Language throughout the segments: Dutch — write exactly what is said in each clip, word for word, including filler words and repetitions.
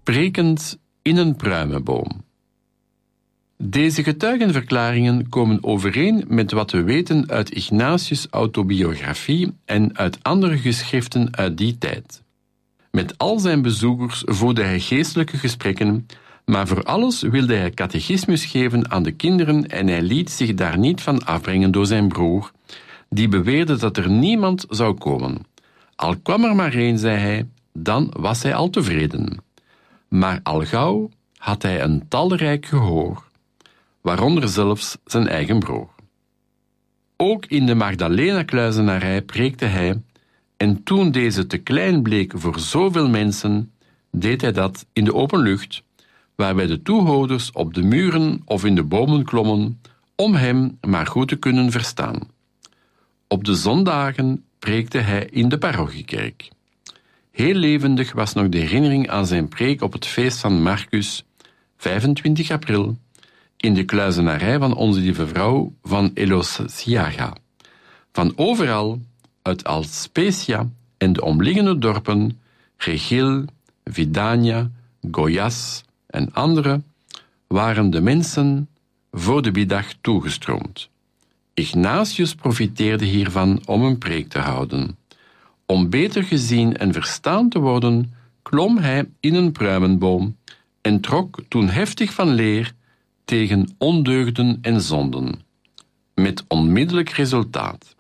Sprekend in een pruimenboom. Deze getuigenverklaringen komen overeen met wat we weten uit Ignatius' autobiografie en uit andere geschriften uit die tijd. Met al zijn bezoekers voerde hij geestelijke gesprekken, maar voor alles wilde hij catechismus geven aan de kinderen en hij liet zich daar niet van afbrengen door zijn broer, die beweerde dat er niemand zou komen. Al kwam er maar één, zei hij, dan was hij al tevreden. Maar al gauw had hij een talrijk gehoor, waaronder zelfs zijn eigen broer. Ook in de Magdalena-kluizenarij preekte hij, en toen deze te klein bleek voor zoveel mensen, deed hij dat in de open lucht, waarbij de toehoorders op de muren of in de bomen klommen, om hem maar goed te kunnen verstaan. Op de zondagen preekte hij in de parochiekerk. Heel levendig was nog de herinnering aan zijn preek op het feest van Marcus, vijfentwintig april, in de kluizenarij van Onze Lieve Vrouw van Elosciaga. Van overal, uit Alspecia en de omliggende dorpen, Regil, Vidania, Goiás en andere, waren de mensen voor de biddag toegestroomd. Ignatius profiteerde hiervan om een preek te houden. Om beter gezien en verstaan te worden, klom hij in een pruimenboom en trok toen heftig van leer tegen ondeugden en zonden, met onmiddellijk resultaat.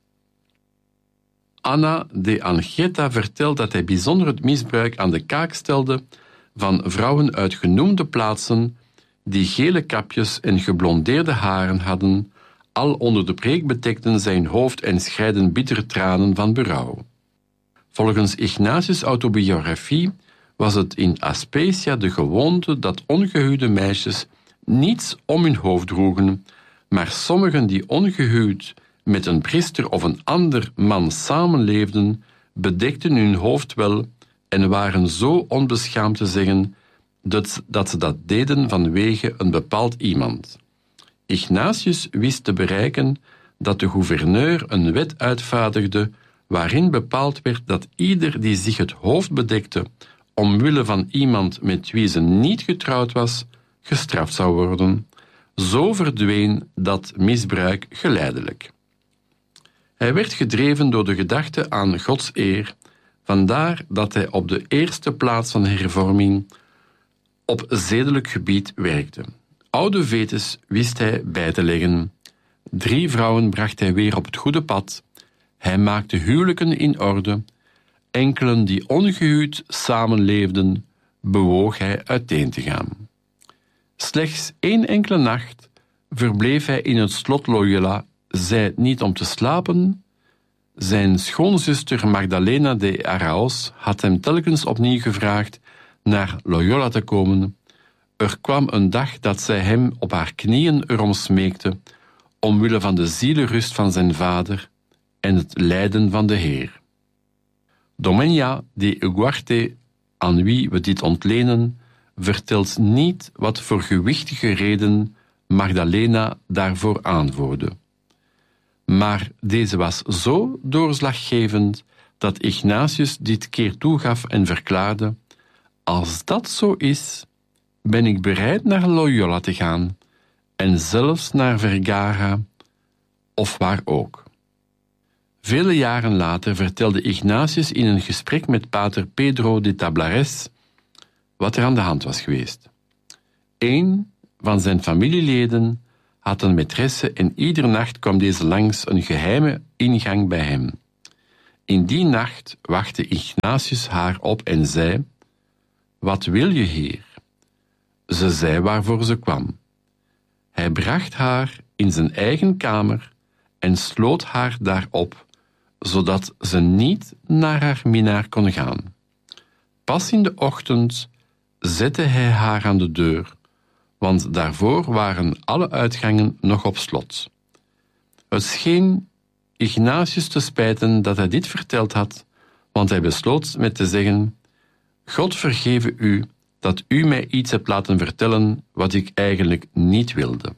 Anna de Anchieta vertelt dat hij bijzonder het misbruik aan de kaak stelde van vrouwen uit genoemde plaatsen die gele kapjes en geblondeerde haren hadden, al onder de preek bedekten zijn hoofd en schreiden bittere tranen van berouw. Volgens Ignatius' autobiografie was het in Aspecia de gewoonte dat ongehuwde meisjes niets om hun hoofd droegen, maar sommigen die ongehuwd met een priester of een ander man samenleefden, bedekten hun hoofd wel en waren zo onbeschaamd te zeggen dat, dat ze dat deden vanwege een bepaald iemand. Ignatius wist te bereiken dat de gouverneur een wet uitvaardigde waarin bepaald werd dat ieder die zich het hoofd bedekte omwille van iemand met wie ze niet getrouwd was, gestraft zou worden. Zo verdween dat misbruik geleidelijk. Hij werd gedreven door de gedachte aan Gods eer, vandaar dat hij op de eerste plaats van hervorming op zedelijk gebied werkte. Oude vetes wist hij bij te leggen. Drie vrouwen bracht hij weer op het goede pad. Hij maakte huwelijken in orde. Enkelen die ongehuwd samenleefden, bewoog hij uiteen te gaan. Slechts één enkele nacht verbleef hij in het slot Loyola, zij niet om te slapen. Zijn schoonzuster Magdalena de Araos had hem telkens opnieuw gevraagd naar Loyola te komen. Er kwam een dag dat zij hem op haar knieën erom smeekte, omwille van de zielenrust van zijn vader en het lijden van de Heer. Domenia de Uguarte, aan wie we dit ontlenen, vertelt niet wat voor gewichtige reden Magdalena daarvoor aanvoerde. Maar deze was zo doorslaggevend dat Ignatius dit keer toegaf en verklaarde: als dat zo is, ben ik bereid naar Loyola te gaan en zelfs naar Vergara of waar ook. Vele jaren later vertelde Ignatius in een gesprek met pater Pedro de Tablares wat er aan de hand was geweest. Een van zijn familieleden had een maîtresse en iedere nacht kwam deze langs een geheime ingang bij hem. In die nacht wachtte Ignatius haar op en zei: wat wil je, heer? Ze zei waarvoor ze kwam. Hij bracht haar in zijn eigen kamer en sloot haar daarop, zodat ze niet naar haar minnaar kon gaan. Pas in de ochtend zette hij haar aan de deur, want daarvoor waren alle uitgangen nog op slot. Het scheen Ignatius te spijten dat hij dit verteld had, want hij besloot met te zeggen: God vergeve u dat u mij iets hebt laten vertellen wat ik eigenlijk niet wilde.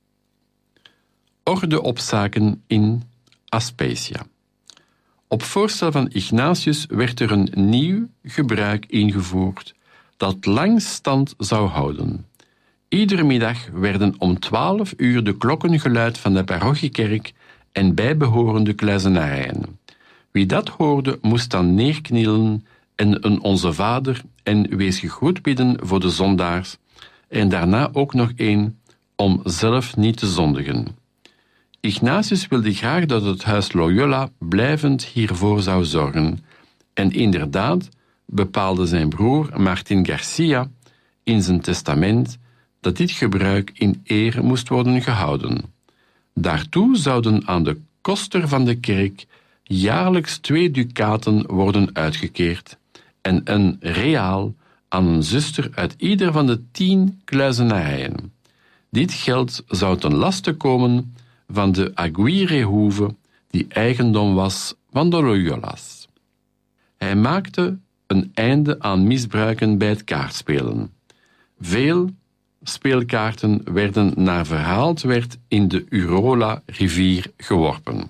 Orde op zaken in Aspecia. Op voorstel van Ignatius werd er een nieuw gebruik ingevoerd dat lang stand zou houden. Iedere middag werden om twaalf uur de klokken geluid van de parochiekerk en bijbehorende kluizenarijen. Wie dat hoorde, moest dan neerknielen en een Onze Vader en wees gegroet bidden voor de zondaars en daarna ook nog één om zelf niet te zondigen. Ignatius wilde graag dat het huis Loyola blijvend hiervoor zou zorgen en inderdaad bepaalde zijn broer Martin Garcia in zijn testament dat dit gebruik in ere moest worden gehouden. Daartoe zouden aan de koster van de kerk jaarlijks twee ducaten worden uitgekeerd en een reaal aan een zuster uit ieder van de tien kluizenarijen. Dit geld zou ten laste komen van de Aguirre-hoeve, die eigendom was van de Loyola's. Hij maakte een einde aan misbruiken bij het kaartspelen. Veel speelkaarten werden naar verhaald werd in de Urola-rivier geworpen.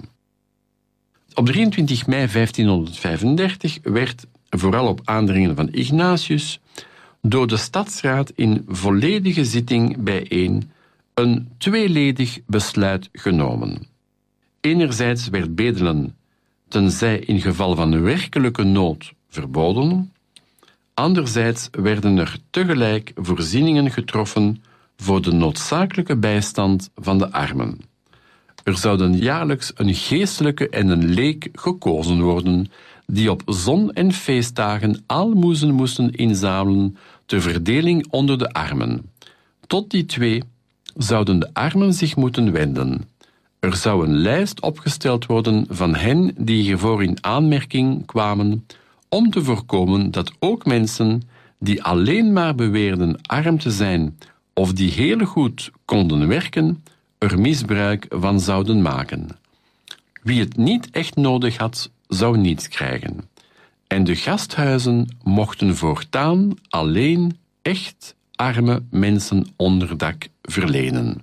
Op drieëntwintig mei vijftienhonderdvijfendertig werd, vooral op aandringen van Ignatius, door de stadsraad in volledige zitting bijeen een tweeledig besluit genomen. Enerzijds werd bedelen, tenzij in geval van werkelijke nood, verboden. Anderzijds werden er tegelijk voorzieningen getroffen voor de noodzakelijke bijstand van de armen. Er zouden jaarlijks een geestelijke en een leek gekozen worden, die op zon- en feestdagen aalmoezen moesten inzamelen ter verdeling onder de armen. Tot die twee zouden de armen zich moeten wenden. Er zou een lijst opgesteld worden van hen die hiervoor in aanmerking kwamen, om te voorkomen dat ook mensen die alleen maar beweerden arm te zijn of die heel goed konden werken, er misbruik van zouden maken. Wie het niet echt nodig had, zou niets krijgen. En de gasthuizen mochten voortaan alleen echt arme mensen onderdak verlenen.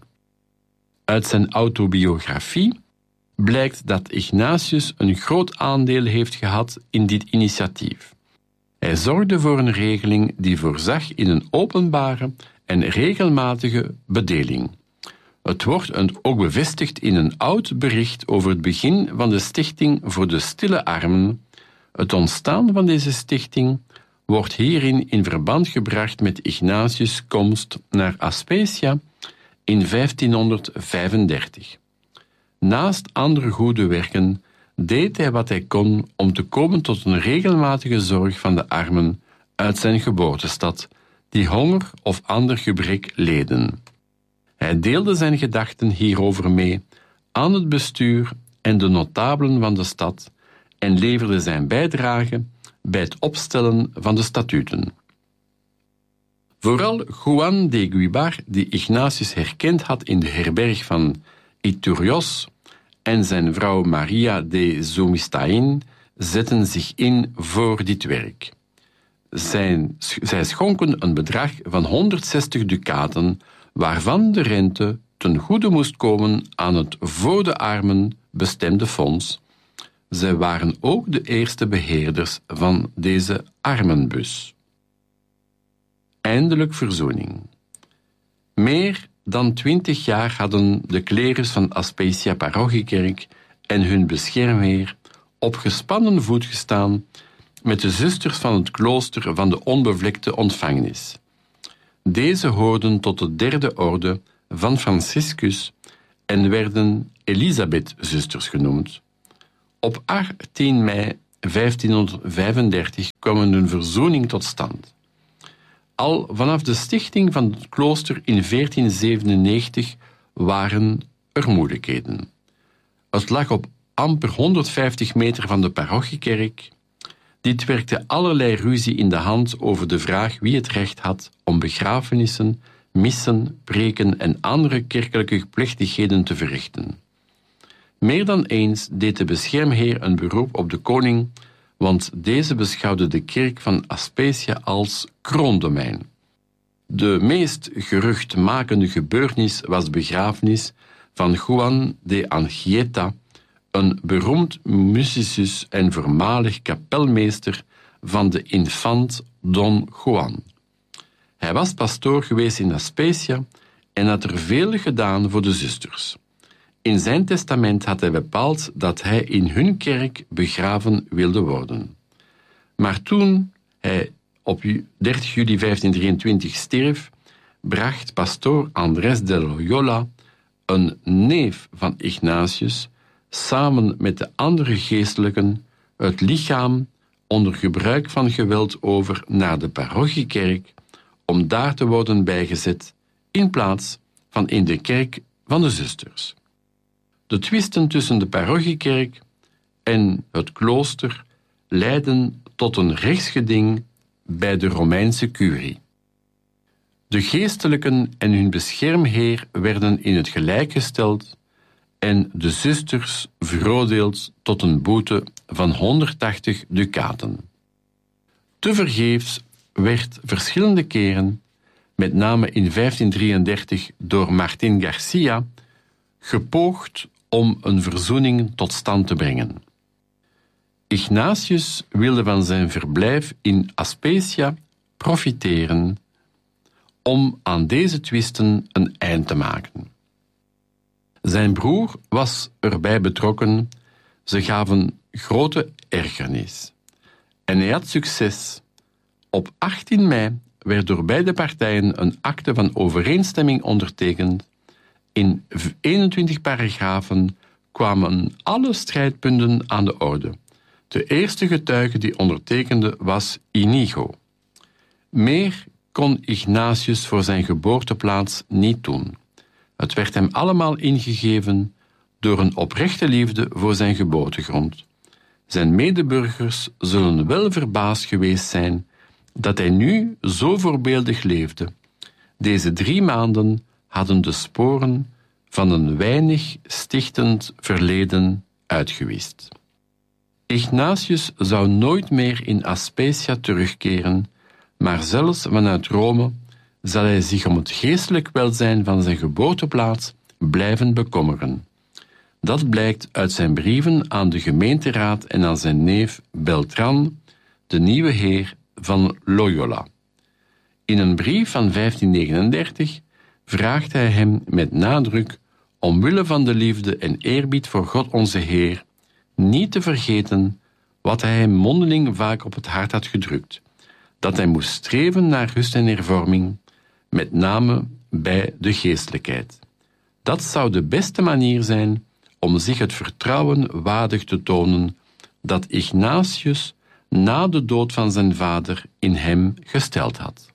Uit zijn autobiografie blijkt dat Ignatius een groot aandeel heeft gehad in dit initiatief. Hij zorgde voor een regeling die voorzag in een openbare en regelmatige bedeling. Het wordt ook bevestigd in een oud bericht over het begin van de stichting voor de stille armen. Het ontstaan van deze stichting wordt hierin in verband gebracht met Ignatius' komst naar Aspecia in vijftienhonderdvijfendertig. Naast andere goede werken deed hij wat hij kon om te komen tot een regelmatige zorg van de armen uit zijn geboortestad, die honger of ander gebrek leden. Hij deelde zijn gedachten hierover mee aan het bestuur en de notabelen van de stad en leverde zijn bijdrage bij het opstellen van de statuten. Vooral Juan de Guibar, die Ignatius herkend had in de herberg van Iturrios, en zijn vrouw Maria de Zumistain zetten zich in voor dit werk. Zijn, zij schonken een bedrag van honderdzestig ducaten, waarvan de rente ten goede moest komen aan het voor de armen bestemde fonds. Zij waren ook de eerste beheerders van deze armenbus. Eindelijk verzoening. Meer dan twintig jaar hadden de klerus van Aspecia parochiekerk en hun beschermheer op gespannen voet gestaan met de zusters van het klooster van de onbevlekte ontvangenis. Deze hoorden tot de derde orde van Franciscus en werden Elisabeth-zusters genoemd. Op achttien mei vijftienhonderdvijfendertig kwam een verzoening tot stand. Al vanaf de stichting van het klooster in veertien zevenennegentig waren er moeilijkheden. Het lag op amper honderdvijftig meter van de parochiekerk. Dit werkte allerlei ruzie in de hand over de vraag wie het recht had om begrafenissen, missen, preken en andere kerkelijke plechtigheden te verrichten. Meer dan eens deed de beschermheer een beroep op de koning, want deze beschouwde de kerk van Aspecia als kroondomein. De meest geruchtmakende gebeurtenis was de begrafenis van Juan de Anchieta, een beroemd musicus en voormalig kapelmeester van de infant Don Juan. Hij was pastoor geweest in Aspecia en had er veel gedaan voor de zusters. In zijn testament had hij bepaald dat hij in hun kerk begraven wilde worden. Maar toen hij op dertig juli vijftienhonderddrieëntwintig stierf, bracht pastoor Andrés de Loyola, een neef van Ignatius, samen met de andere geestelijken het lichaam onder gebruik van geweld over naar de parochiekerk om daar te worden bijgezet in plaats van in de kerk van de zusters. De twisten tussen de parochiekerk en het klooster leidden tot een rechtsgeding bij de Romeinse curie. De geestelijken en hun beschermheer werden in het gelijk gesteld en de zusters veroordeeld tot een boete van honderdtachtig ducaten. Tevergeefs werd verschillende keren, met name in vijftienhonderddrieëndertig door Martín García, gepoogd om een verzoening tot stand te brengen. Ignatius wilde van zijn verblijf in Aspecia profiteren om aan deze twisten een eind te maken. Zijn broer was erbij betrokken, ze gaven grote ergernis. En hij had succes. Op achttien mei werd door beide partijen een akte van overeenstemming ondertekend. In eenentwintig paragrafen kwamen alle strijdpunten aan de orde. De eerste getuige die ondertekende was Inigo. Meer kon Ignatius voor zijn geboorteplaats niet doen. Het werd hem allemaal ingegeven door een oprechte liefde voor zijn geboortegrond. Zijn medeburgers zullen wel verbaasd geweest zijn dat hij nu zo voorbeeldig leefde. Deze drie maanden hadden de sporen van een weinig stichtend verleden uitgewist. Ignatius zou nooit meer in Aspecia terugkeren, maar zelfs vanuit Rome zal hij zich om het geestelijk welzijn van zijn geboorteplaats blijven bekommeren. Dat blijkt uit zijn brieven aan de gemeenteraad en aan zijn neef Beltran, de nieuwe heer van Loyola. In een brief van vijftienhonderdnegenendertig vraagt hij hem met nadruk omwille van de liefde en eerbied voor God onze Heer niet te vergeten wat hij hem mondeling vaak op het hart had gedrukt, dat hij moest streven naar rust en hervorming, met name bij de geestelijkheid. Dat zou de beste manier zijn om zich het vertrouwen waardig te tonen dat Ignatius na de dood van zijn vader in hem gesteld had.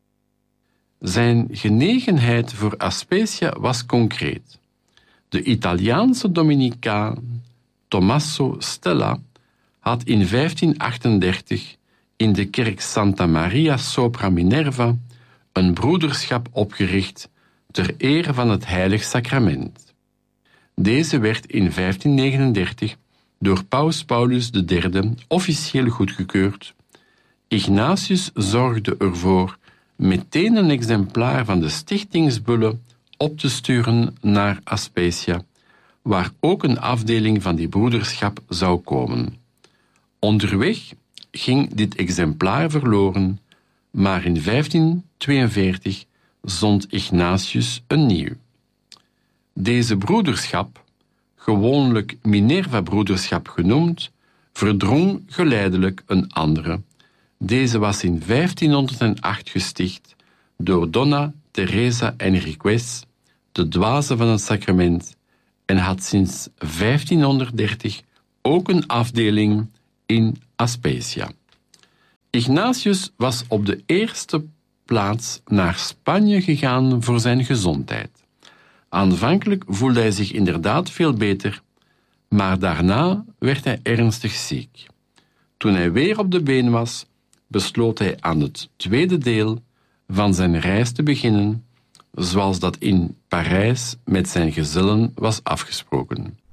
Zijn genegenheid voor Aspecia was concreet. De Italiaanse Dominicaan Tommaso Stella had in vijftienhonderdachtendertig in de kerk Santa Maria sopra Minerva een broederschap opgericht ter ere van het Heilig Sacrament. Deze werd in vijftienhonderdnegenendertig door Paus Paulus de derde officieel goedgekeurd. Ignatius zorgde ervoor meteen een exemplaar van de stichtingsbulle op te sturen naar Aspecia, waar ook een afdeling van die broederschap zou komen. Onderweg ging dit exemplaar verloren, maar in vijftienhonderdtweeënveertig zond Ignatius een nieuw. Deze broederschap, gewoonlijk Minerva-broederschap genoemd, verdrong geleidelijk een andere. Deze was in vijftienhonderdacht gesticht door Donna Teresa Enriquez, de dwaze van het sacrament, en had sinds vijftienhonderddertig ook een afdeling in Aspecia. Ignatius was op de eerste plaats naar Spanje gegaan voor zijn gezondheid. Aanvankelijk voelde hij zich inderdaad veel beter, maar daarna werd hij ernstig ziek. Toen hij weer op de been was, besloot hij aan het tweede deel van zijn reis te beginnen, zoals dat in Parijs met zijn gezellen was afgesproken.